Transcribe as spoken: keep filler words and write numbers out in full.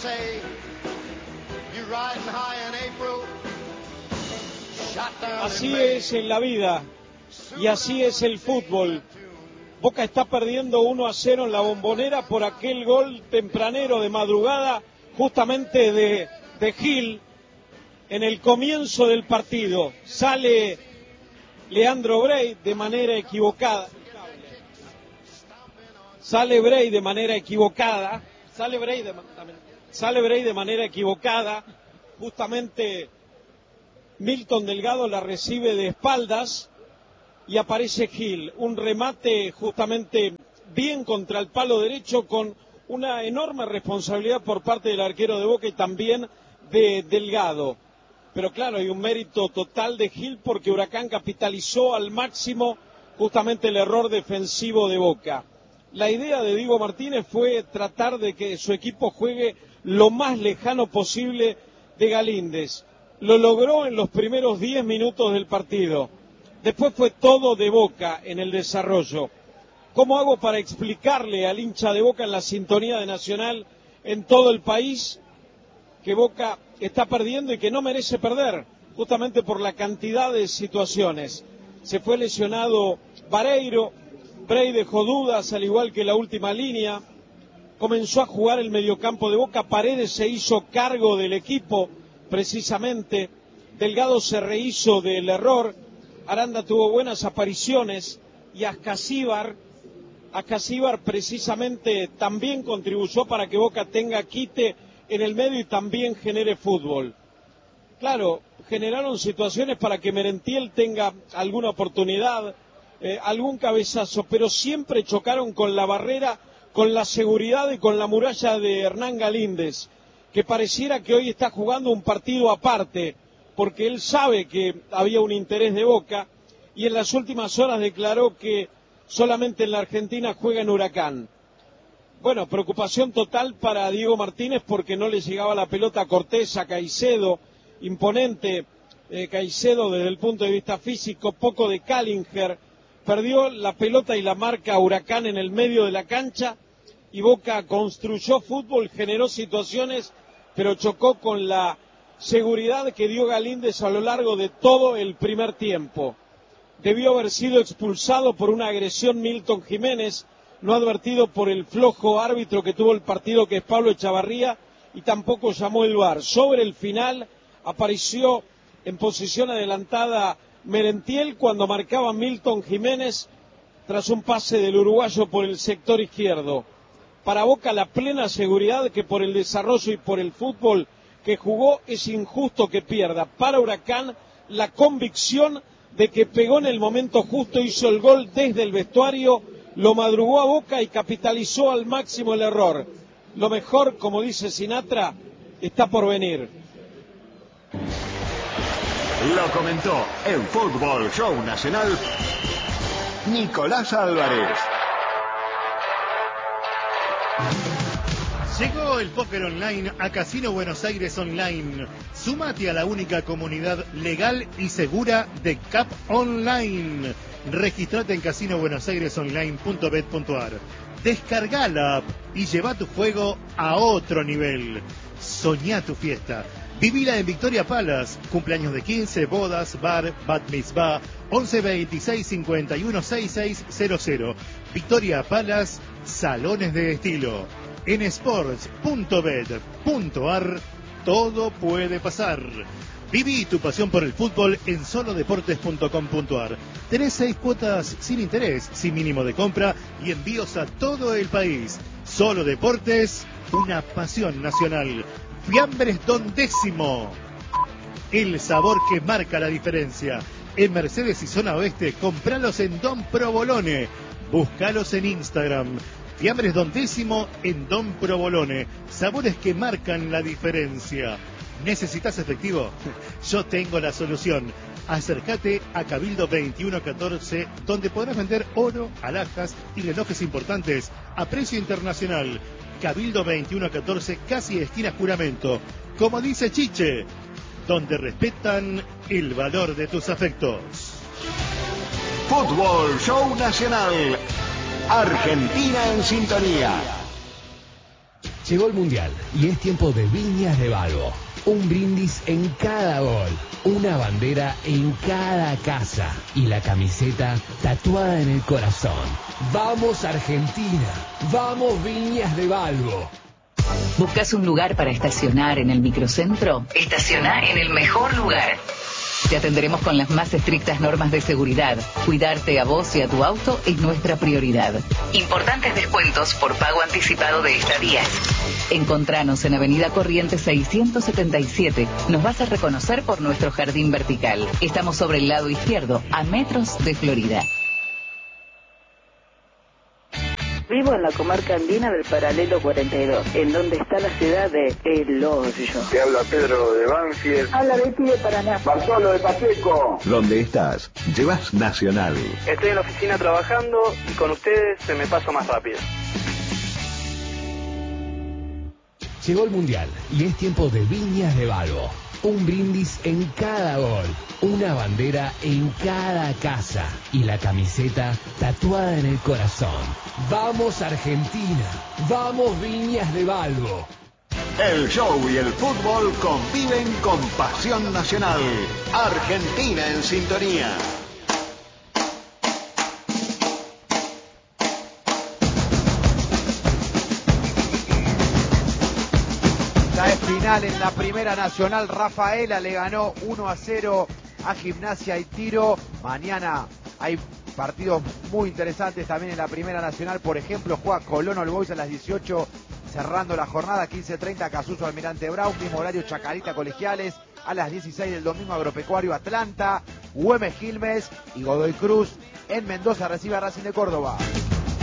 Así es en la vida y así es el fútbol. Boca está perdiendo uno a cero en la Bombonera por aquel gol tempranero de madrugada, justamente de, de Gil, en el comienzo del partido. Sale Leandro Brey de manera equivocada. Sale Brey de manera equivocada. Sale Brey de, sale Brey de manera equivocada. Justamente Milton Delgado la recibe de espaldas y aparece Gil. Un remate justamente bien contra el palo derecho con una enorme responsabilidad por parte del arquero de Boca y también de Delgado. Pero claro, hay un mérito total de Gil porque Huracán capitalizó al máximo justamente el error defensivo de Boca. La idea de Diego Martínez fue tratar de que su equipo juegue lo más lejano posible de Galíndez. Lo logró en los primeros diez minutos del partido. Después fue todo de Boca en el desarrollo. ¿Cómo hago para explicarle al hincha de Boca en la sintonía de Nacional en todo el país que Boca está perdiendo y que no merece perder, justamente por la cantidad de situaciones? Se fue lesionado Vareiro, Brey dejó dudas, al igual que la última línea. Comenzó a jugar el mediocampo de Boca, Paredes se hizo cargo del equipo, precisamente. Delgado se rehizo del error, Aranda tuvo buenas apariciones y Ascasíbar, Ascasíbar precisamente también contribuyó para que Boca tenga quite en el medio y también genere fútbol. Claro, generaron situaciones para que Merentiel tenga alguna oportunidad, eh, algún cabezazo, pero siempre chocaron con la barrera, con la seguridad y con la muralla de Hernán Galíndez, que pareciera que hoy está jugando un partido aparte, porque él sabe que había un interés de Boca y en las últimas horas declaró que solamente en la Argentina juega en Huracán. Bueno, preocupación total para Diego Martínez porque no le llegaba la pelota a Cortés, a Caicedo, imponente eh, Caicedo desde el punto de vista físico, poco de Callinger, perdió la pelota y la marca a Huracán en el medio de la cancha y Boca construyó fútbol, generó situaciones, pero chocó con la seguridad que dio Galíndez a lo largo de todo el primer tiempo. Debió haber sido expulsado por una agresión Milton Jiménez, no advertido por el flojo árbitro que tuvo el partido, que es Pablo Echavarría, y tampoco llamó el V A R. Sobre el final apareció en posición adelantada Merentiel cuando marcaba Milton Jiménez tras un pase del uruguayo por el sector izquierdo. Para Boca la plena seguridad que por el desarrollo y por el fútbol que jugó es injusto que pierda. Para Huracán la convicción de que pegó en el momento justo, hizo el gol desde el vestuario, lo madrugó a Boca y capitalizó al máximo el error. Lo mejor, como dice Sinatra, está por venir. Lo comentó en Fútbol Show Nacional Nicolás Álvarez. Llegó el póker online a Casino Buenos Aires Online. Súmate a la única comunidad legal y segura de C A P Online. Registrate en casino buenos aires online punto bet punto ar. Descarga la app y lleva tu juego a otro nivel. Soñá tu fiesta. Vivila en Victoria Palace. Cumpleaños de quince, bodas, bar, bat mitzvah. once veintiséis cincuenta y uno sesenta y seis cero cero. Victoria Palace, salones de estilo. En sports punto bet punto ar todo puede pasar. Viví tu pasión por el fútbol en solo deportes punto com punto ar. Tenés seis cuotas sin interés, sin mínimo de compra y envíos a todo el país. Solo Deportes, una pasión nacional. Fiambres Don Décimo, el sabor que marca la diferencia. En Mercedes y Zona Oeste, compralos en Don Provolone. Búscalos en Instagram. Fiambres Don Décimo en Don Provolone. Sabores que marcan la diferencia. ¿Necesitas efectivo? Yo tengo la solución. Acércate a Cabildo veintiuno catorce, donde podrás vender oro, alhajas y relojes importantes a precio internacional. Cabildo veintiuno catorce, casi esquina Juramento. Como dice Chiche, donde respetan el valor de tus afectos. Fútbol Show Nacional. Argentina en sintonía. Llegó el Mundial y es tiempo de Viñas de Balbo. Un brindis en cada gol, una bandera en cada casa y la camiseta tatuada en el corazón. ¡Vamos Argentina! ¡Vamos Viñas de Balbo! ¿Buscas un lugar para estacionar en el microcentro? Estaciona en el mejor lugar. Te atenderemos con las más estrictas normas de seguridad. Cuidarte a vos y a tu auto es nuestra prioridad. Importantes descuentos por pago anticipado de estadías. Encontranos en Avenida Corrientes seiscientos setenta y siete. Nos vas a reconocer por nuestro jardín vertical. Estamos sobre el lado izquierdo, a metros de Florida. Vivo en la comarca andina del Paralelo cuarenta y dos, en donde está la ciudad de El Hoyo. Te habla Pedro de Banfield. Habla Betty de Paraná. Bartolo de Pacheco. ¿Dónde estás? Llevas Nacional. Estoy en la oficina trabajando y con ustedes se me pasa más rápido. Llegó el Mundial y es tiempo de Viñas de Balbo. Un brindis en cada gol, una bandera en cada casa y la camiseta tatuada en el corazón. ¡Vamos Argentina! ¡Vamos Viñas de Balbo! El show y el fútbol conviven con pasión nacional. Argentina en sintonía. La es final en la Primera Nacional. Rafaela le ganó uno a cero a Gimnasia y Tiro. Mañana hay partidos muy interesantes también en la Primera Nacional. Por ejemplo, juega Colón All Boys a las dieciocho, cerrando la jornada. Quince treinta Casuso Almirante Brown. Mismo horario Chacarita Colegiales. A las dieciséis del domingo Agropecuario Atlanta. Güemes Quilmes y Godoy Cruz en Mendoza recibe a Racing de Córdoba.